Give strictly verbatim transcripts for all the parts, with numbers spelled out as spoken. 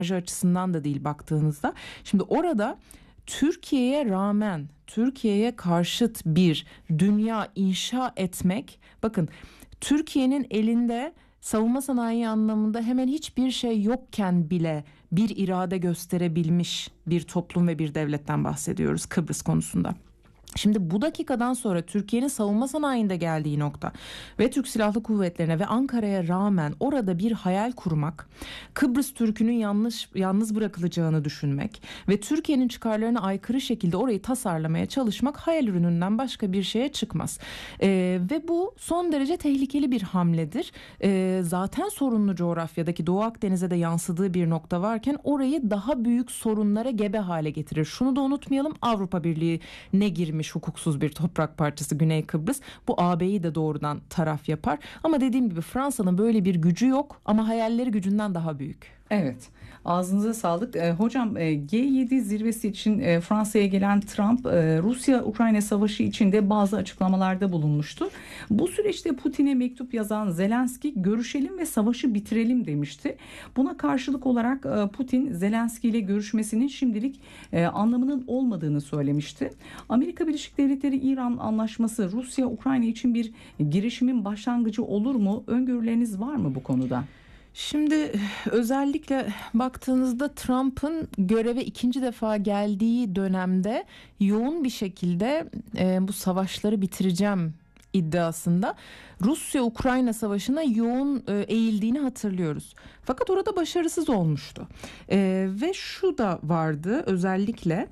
açısından da değil baktığınızda. Şimdi orada Türkiye'ye rağmen, Türkiye'ye karşıt bir dünya inşa etmek, bakın Türkiye'nin elinde savunma sanayi anlamında hemen hiçbir şey yokken bile bir irade gösterebilmiş bir toplum ve bir devletten bahsediyoruz Kıbrıs konusunda. Şimdi bu dakikadan sonra Türkiye'nin savunma sanayinde geldiği nokta ve Türk Silahlı Kuvvetleri'ne ve Ankara'ya rağmen orada bir hayal kurmak, Kıbrıs Türk'ünün yanlış yalnız bırakılacağını düşünmek ve Türkiye'nin çıkarlarına aykırı şekilde orayı tasarlamaya çalışmak hayal ürününden başka bir şeye çıkmaz. Ee, ve bu son derece tehlikeli bir hamledir. Ee, zaten sorunlu coğrafyadaki Doğu Akdeniz'e de yansıdığı bir nokta varken orayı daha büyük sorunlara gebe hale getirir. Şunu da unutmayalım, Avrupa Birliği ne girmiş hukuksuz bir toprak parçası Güney Kıbrıs. Bu A B'yi de doğrudan taraf yapar. Ama dediğim gibi Fransa'nın böyle bir gücü yok ama hayalleri gücünden daha büyük. Evet, ağzınıza sağlık. E, hocam e, G yedi zirvesi için e, Fransa'ya gelen Trump e, Rusya-Ukrayna savaşı için de bazı açıklamalarda bulunmuştu. Bu süreçte Putin'e mektup yazan Zelenski görüşelim ve savaşı bitirelim demişti. Buna karşılık olarak e, Putin Zelenski ile görüşmesinin şimdilik e, anlamının olmadığını söylemişti. Amerika Birleşik Devletleri-İran anlaşması Rusya-Ukrayna için bir girişimin başlangıcı olur mu? Öngörüleriniz var mı bu konuda? Şimdi özellikle baktığınızda Trump'ın göreve ikinci defa geldiği dönemde yoğun bir şekilde e, bu savaşları bitireceğim iddiasında Rusya-Ukrayna savaşına yoğun e, eğildiğini hatırlıyoruz. Fakat orada başarısız olmuştu. E, ve şu da vardı özellikle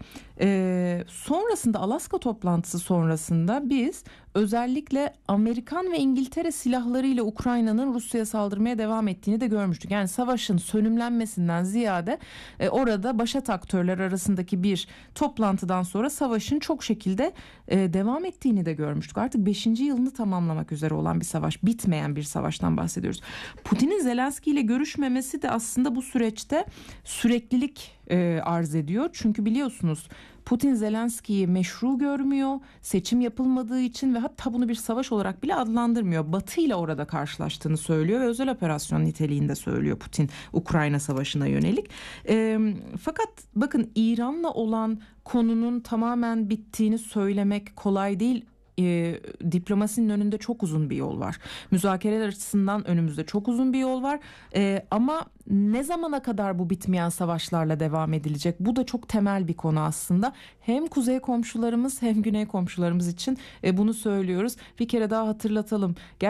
e, sonrasında Alaska toplantısı sonrasında biz özellikle Amerikan ve İngiltere silahlarıyla Ukrayna'nın Rusya'ya saldırmaya devam ettiğini de görmüştük. Yani savaşın sönümlenmesinden ziyade e, orada başat aktörler arasındaki bir toplantıdan sonra savaşın çok şekilde e, devam ettiğini de görmüştük. Artık beşinci yılını tamamlamak üzere olan bir savaş, bitmeyen bir savaştan bahsediyoruz. Putin'in Zelenski ile görüşmemesi de aslında bu süreçte süreklilik e, arz ediyor. Çünkü biliyorsunuz Putin Zelenski'yi meşru görmüyor, seçim yapılmadığı için ve hatta bunu bir savaş olarak bile adlandırmıyor. Batı ile orada karşılaştığını söylüyor ve özel operasyon niteliğinde söylüyor Putin Ukrayna savaşına yönelik. E, fakat bakın İran'la olan konunun tamamen bittiğini söylemek kolay değil. E, diplomasinin önünde çok uzun bir yol var. Müzakereler açısından önümüzde çok uzun bir yol var. E, ama ne zamana kadar bu bitmeyen savaşlarla devam edilecek? Bu da çok temel bir konu aslında. Hem kuzey komşularımız hem güney komşularımız için e, bunu söylüyoruz. Bir kere daha hatırlatalım.